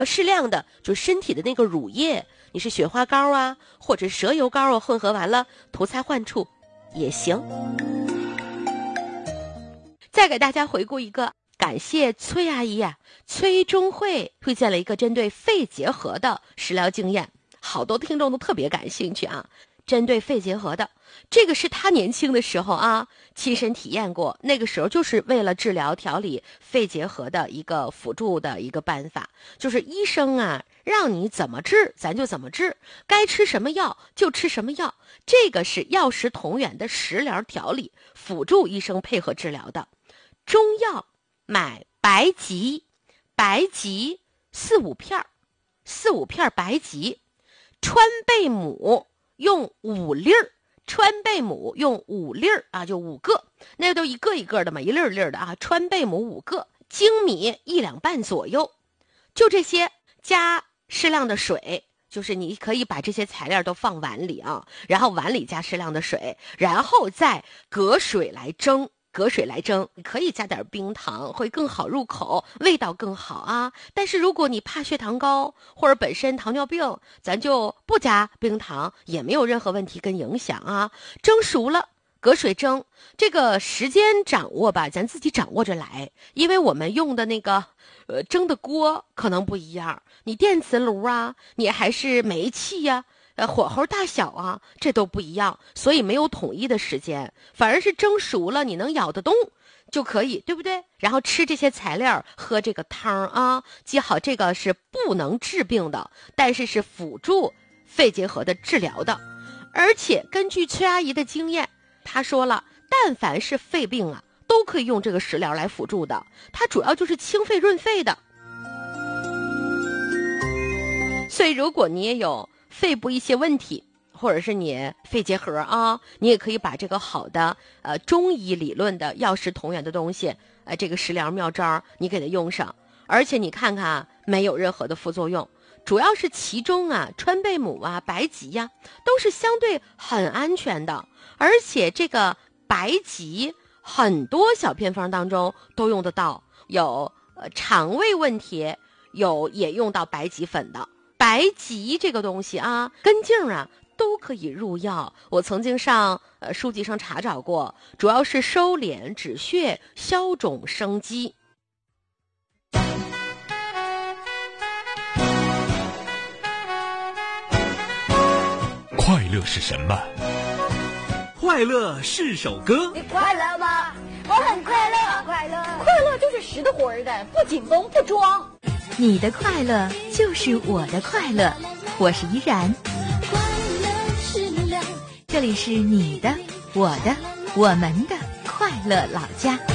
适量的就身体的那个乳液，你是雪花膏啊，或者蛇油膏啊，混合完了涂擦患处也行。再给大家回顾一个，感谢崔阿姨啊，崔中慧推荐了一个针对肺结核的食疗经验，好多听众都特别感兴趣啊。针对肺结核的，这个是他年轻的时候啊亲身体验过，那个时候就是为了治疗调理肺结核的一个辅助的一个办法，就是医生啊让你怎么治咱就怎么治，该吃什么药就吃什么药，这个是药食同源的食疗调理，辅助医生配合治疗的。中药买白及4、5片，4、5片白及，川贝母用5粒儿，川贝母用5粒儿啊，就5个，那都一个一个的嘛，一粒儿粒儿的啊。川贝母5个，粳米1两半左右，就这些，加适量的水，就是你可以把这些材料都放碗里啊，然后碗里加适量的水，然后再隔水来蒸。你可以加点冰糖，会更好入口，味道更好啊。但是如果你怕血糖高，或者本身糖尿病，咱就不加冰糖，也没有任何问题跟影响啊。蒸熟了，隔水蒸，这个时间掌握吧，咱自己掌握着来，因为我们用的那个蒸的锅可能不一样，你电磁炉啊，你还是煤气呀。火候大小啊，这都不一样，所以没有统一的时间，反而是蒸熟了你能咬得动就可以，对不对？然后吃这些材料，喝这个汤啊，记好这个是不能治病的，但是是辅助肺结核的治疗的。而且根据崔阿姨的经验，她说了，但凡是肺病啊，都可以用这个食疗来辅助的，它主要就是清肺润肺的。所以如果你也有肺部一些问题，或者是你肺结核啊，你也可以把这个好的中医理论的药食同源的东西，这个食疗妙招你给它用上，而且你看看没有任何的副作用，主要是其中川贝母啊、白及呀，都是相对很安全的，而且这个白及很多小偏方当中都用得到，有肠胃问题也用到白及粉的。白及这个东西啊，根茎啊都可以入药，我曾经上书籍上查找过，主要是收敛止血、消肿生肌。 快乐是什么？ 快乐是首歌。 你快乐吗？我很快乐，快乐就是实的活的，不紧绷不装。 你的快乐就是我的快乐，我是依然。这里是你的、我的、我们的快乐老家。